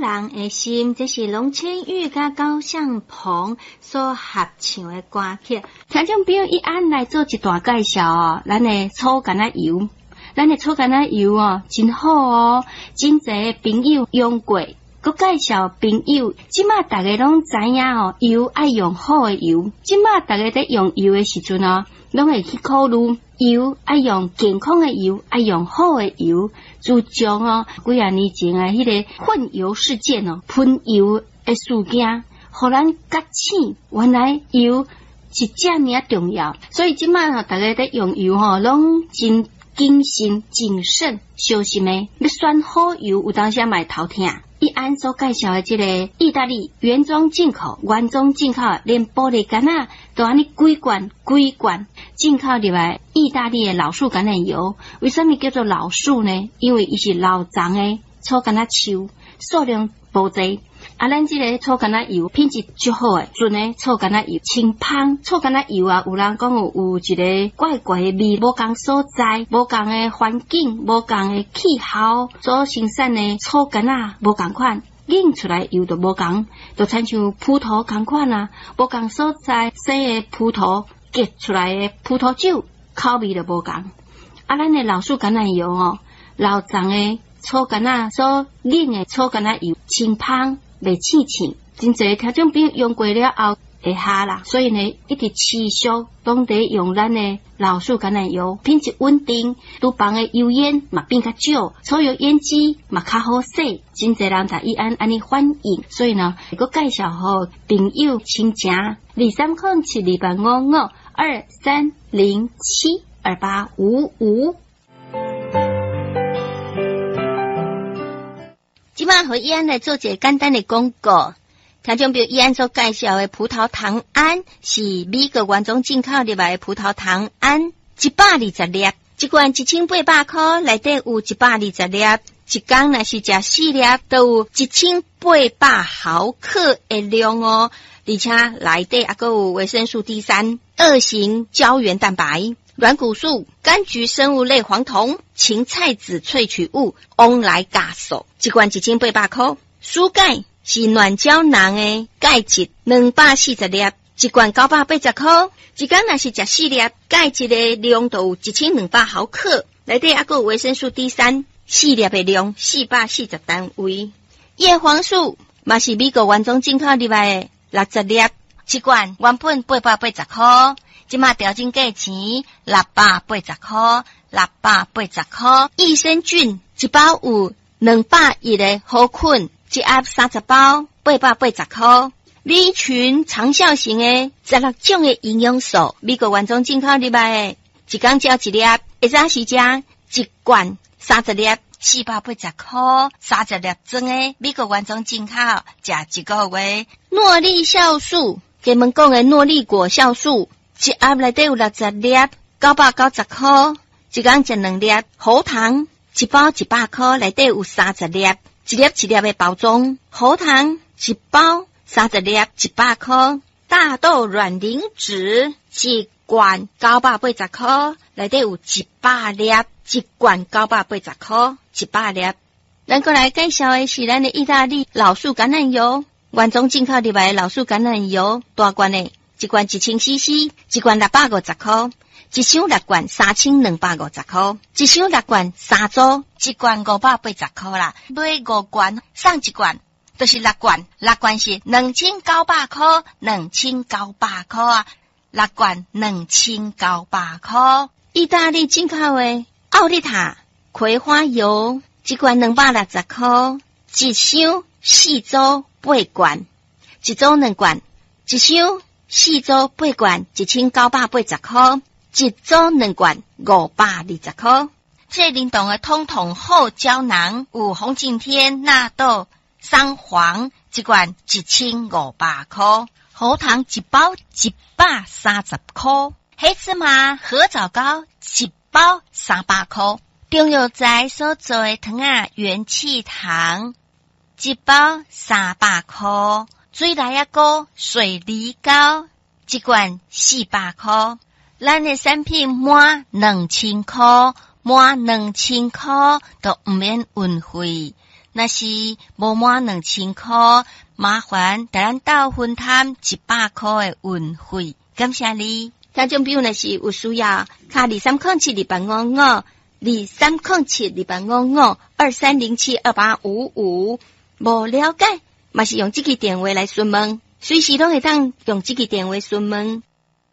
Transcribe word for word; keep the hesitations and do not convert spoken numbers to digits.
人的心，这是龙千玉甲高向鹏所合唱的歌曲。听众朋友，以安来做一段介绍哦，咱的草橄榄油，咱的草橄榄油哦，真好哦，真侪朋友用过。佮介绍朋友，即马大家拢知影哦，油爱用好的油。即马大家在用油的时阵哦，拢会去考虑油爱用健康的油，爱用好的油。自从哦几啊年前啊，迄、那个混油事件哦，喷油的事件，互咱觉醒，原来油是这么重要。所以即马哦，大家在用油吼、哦，拢真谨慎、谨慎、小心的，要选好油，有当时也会头痛。一安所介绍的这个意大利原装进口、原装进口，连玻璃杆啊都安尼几罐几罐进口入来意大利的老树橄榄油。为什么叫做老树呢？因为伊是老长的草橄榄树，数量无济。啊，咱这个草橄榄油品质足好诶，纯诶草橄榄油清芳。草橄榄油啊，有人讲有有一个怪怪诶味，无共所在，无共诶环境，无共诶气候所生产诶草橄榄无共款，引出来油就无共，就亲像葡萄共款啊，无共所在生诶葡萄结出来诶葡萄酒口味就无共。啊，咱诶老树橄榄油哦，老长诶草橄榄所引诶草橄榄油清芳。袂刺刺，真侪听众朋友用过了后会哈啦，所以呢，一直持续拢得用咱的老树橄榄油，品质稳定，厨房的油烟嘛变较少，草油烟机嘛较好洗，真侪人在伊安安尼反映，所以呢，个介绍好朋友亲情，二三空七二八五五二三零七二八五五。即摆和伊安来做一个简单的广告，听众朋友伊安所介绍的葡萄糖胺是美国原装进口入来的葡萄糖胺，一百二十粒，一罐一千八百块，内底有一百二十粒，一天若是食四粒，都有一千八百毫克的量哦，而且内底还佫有维生素 D 三、二型胶原蛋白。软骨素、柑橘生物类黄酮、芹菜籽萃取物、翁来加素，一罐一千八百块。输钙是软胶囊的钙质两百四十粒，一罐九百八十块。一天若是食四粒，钙质的量就有一千两百毫克，内底还佫有维生素 D 三，四粒的量四百四十单位。叶黄素嘛是美国原装进口入来的六十粒，一罐原本八百八十块。即马调整价钱六百八十块，六百八十块。益生菌一包有两百亿的好菌，一盒三十包，八百八十块。米群长效型的十六种的营养素，美国原装进口入来的，一天只一粒，会早时食一罐三十粒，四百八十块，三十粒装的，美国原装进口，食一个月。诺丽酵素，给们讲的诺丽果酵素。一盒内底有六十粒，九百九十块，一天食两粒。喉糖一包一百块，内底有三十粒，一粒一粒的包装。喉糖一包三十粒，一百块。大豆卵磷脂一罐九百八十块，内底有一百粒，一罐九百八十块，一百粒。咱过来介绍的是咱的意大利老树橄榄油，原装进口入来的老树橄榄油，大罐的。一罐一千 C C， 一罐六百五十块，一箱六罐三千两百五十块，一箱六罐三组，一罐五百八十块啦。买五罐送一罐，就是六罐，六罐是两千九百块，两千九百块啊，六罐两千九百块。意大利进口的奥利塔葵花油，一罐两百六十块，一箱四组八罐，一组两罐，一箱。四组八罐，一千九百八十块；一组两罐，五百二十块。这灵动的通通后胶囊有红景天、纳豆、桑黄，一罐一千五百块。喉糖一包一百三十块。黑芝麻、合枣糕一包三百块。中药材所做的糖啊，元气糖一包三百块。水来啊糕、水梨糕一罐四百块，咱的产品满两千块，满两千块都唔免运费。 若是无满两千块，麻烦带咱到分摊一百块的运费，感谢你。听众朋友若是有需要，卡二三空七二八五五，二三空七二八五五，二三零七二八五五。无了解，嘛是用这个电话来询问，随时拢会当用这个电话询问。